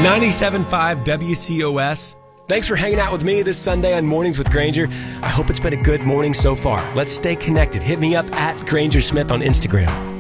97.5 WCOS. Thanks for hanging out with me this Sunday on Mornings with Granger. I hope it's been a good morning so far. Let's stay connected. Hit me up at Granger Smith on Instagram.